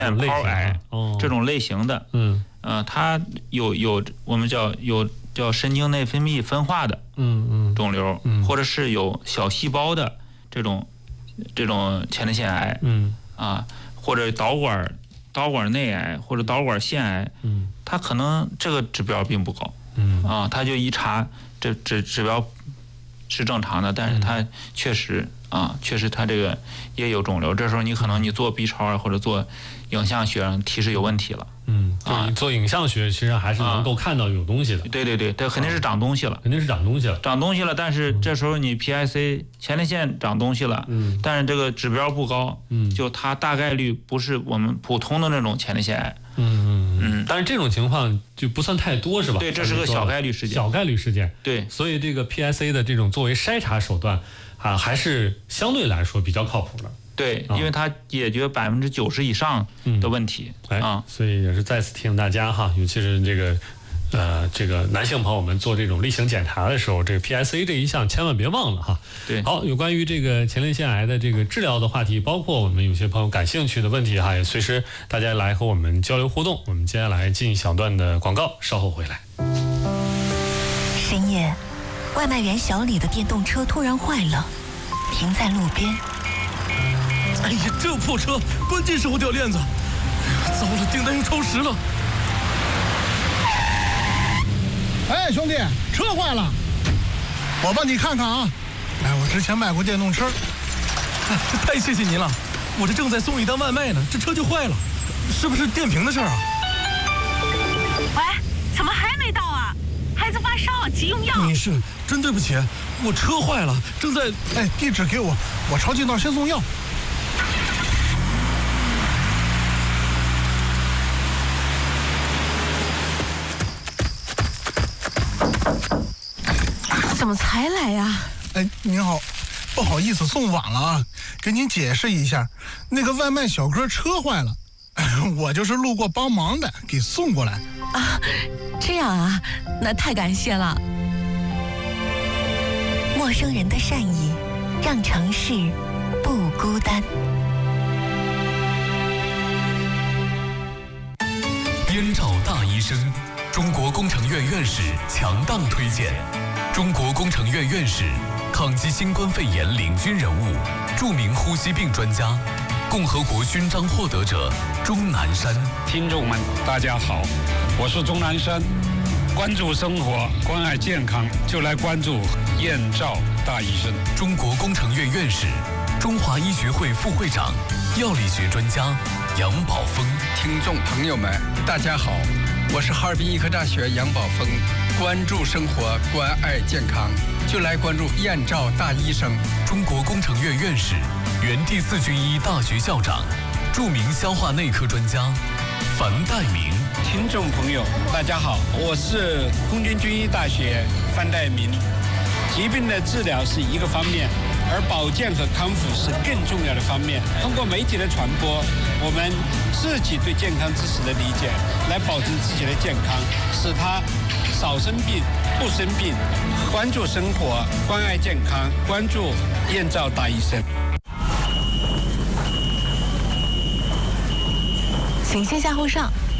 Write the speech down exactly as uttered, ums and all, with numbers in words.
泡癌、哦、这种类型的， 嗯， 呃，它有有我们叫有叫神经内分泌分化的， 嗯嗯肿瘤， 嗯， 或者是有小细胞的这种这种前列腺癌， 嗯啊，或者导管导管内癌或者导管腺癌， 嗯， 它可能这个指标并不高， 嗯啊，它就一查这这指标是正常的，但是它确实。啊，确实，它这个也有肿瘤。这时候你可能你做 B 超啊，或者做影像学提示有问题了。 嗯，就是你做影像学，其实还是能够看到有东西的。 啊、对对对，这肯定是长东西了， 肯定是长东西了， 长东西了。但是这时候你 P I C 前列腺长东西了， 嗯， 但是这个指标不高， 嗯， 就它大概率不是我们普通的那种前列腺癌。 嗯嗯嗯。但是这种情况就不算太多，是吧？ 对，这是个小概率事件。 小概率事件。 对， 所以这个 P I C 的这种作为筛查手段。啊，还是相对来说比较靠谱的。 对，因为它解决百分之九十以上的问题、 嗯、 啊， 所以也是再次提醒大家哈，尤其是这个呃这个男性朋友们做这种例行检查的时候，这个 P I C 这一项千万别忘了哈。 对， 好，有关于这个前列腺癌的这个治疗的话题，包括我们有些朋友感兴趣的问题哈，也随时大家来和我们交流互动。我们接下来进一小段的广告，稍后回来。 深夜。外卖员小李的电动车突然坏了，停在路边。 哎呀，这破车，关键时候掉链子，糟了，订单又超时了。 哎，兄弟，车坏了，我帮你看看啊。哎，我之前卖过电动车， 太谢谢您了。我这正在送一单外卖呢，这车就坏了，是不是电瓶的事儿啊？ 喂，怎么还没到啊？孩子发烧，急用药。 你是真对不起，我车坏了，正在…… 哎，地址给我，我抄近道先送药。 怎么才来呀？ 哎，您好，不好意思送晚了啊，给您解释一下，那个外卖小哥车坏了，我就是路过帮忙的，给送过来。 啊，这样啊，那太感谢了。陌生人的善意，让城市不孤单。 燕赵大医生，中国工程院院士强档推荐。中国工程院院士，抗击新冠肺炎领军人物，著名呼吸病专家，共和国勋章获得者钟南山。 听众们，大家好，我是钟南山。关注生活，关爱健康，就来关注燕赵大医生。 中国工程院院士，中华医学会副会长，药理学专家杨宝峰。 听众朋友们，大家好，我是哈尔滨医科大学杨宝峰。关注生活，关爱健康，就来关注燕赵大医生。 中国工程院院士，原第四军医大学校长，著名消化内科专家樊岱明。 听众朋友，大家好，我是空军军医大学樊岱明。疾病的治疗是一个方面，而保健和康复是更重要的方面。通过媒体的传播，我们自己对健康知识的理解，来保证自己的健康，使他少生病、不生病。关注生活，关爱健康，关注燕赵大医生。 请先下后上。